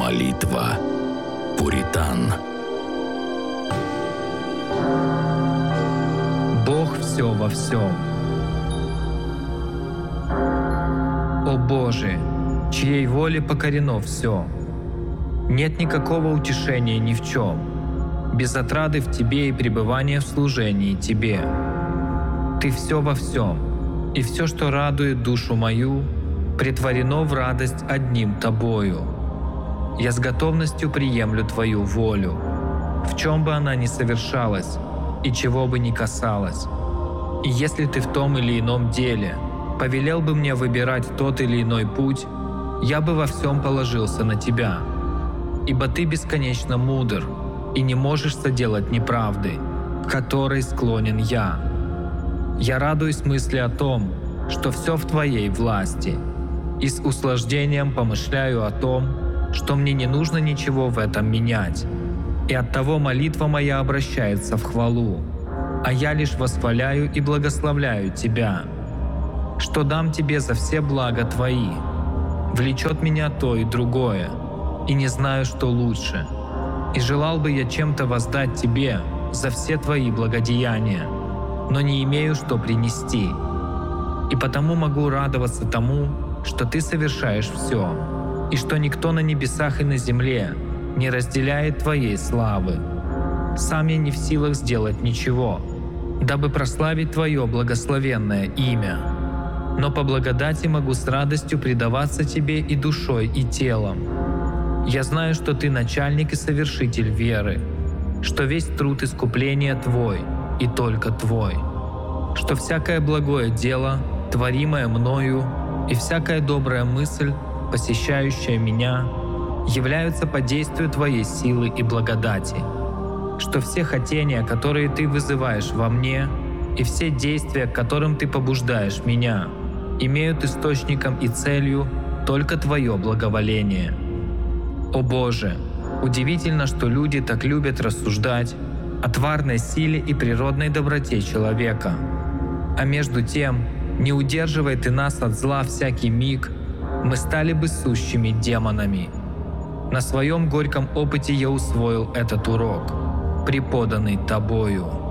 Молитва пуритан. Бог все во всем. О Боже, чьей воле покорено все. Нет никакого утешения ни в чем, без отрады в Тебе и пребывания в служении Тебе. Ты все во всем, и все, что радует душу мою, претворено в радость одним Тобою. Я с готовностью приемлю Твою волю, в чем бы она ни совершалась и чего бы ни касалась. И если Ты в том или ином деле повелел бы мне выбирать тот или иной путь, я бы во всем положился на Тебя. Ибо Ты бесконечно мудр и не можешь соделать неправды, к которой склонен я. Я радуюсь мысли о том, что все в Твоей власти, и с услаждением помышляю о том, что мне не нужно ничего в этом менять. И оттого молитва моя обращается в хвалу, а я лишь восхваляю и благословляю Тебя, что дам Тебе за все блага Твои. Влечет меня то и другое, и не знаю, что лучше. И желал бы я чем-то воздать Тебе за все Твои благодеяния, но не имею, что принести. И потому могу радоваться тому, что Ты совершаешь все, и что никто на небесах и на земле не разделяет Твоей славы. Сам я не в силах сделать ничего, дабы прославить Твое благословенное имя. Но по благодати могу с радостью предаваться Тебе и душой, и телом. Я знаю, что Ты начальник и совершитель веры, что весь труд искупления Твой и только Твой, что всякое благое дело, творимое мною, и всякая добрая мысль, посещающая меня, являются по действию Твоей силы и благодати, что все хотения, которые Ты вызываешь во мне, и все действия, к которым Ты побуждаешь меня, имеют источником и целью только Твое благоволение. О Боже, удивительно, что люди так любят рассуждать о тварной силе и природной доброте человека. А между тем, не удерживай Ты нас от зла всякий миг, мы стали бы сущими демонами. На своем горьком опыте я усвоил этот урок, преподанный Тобою.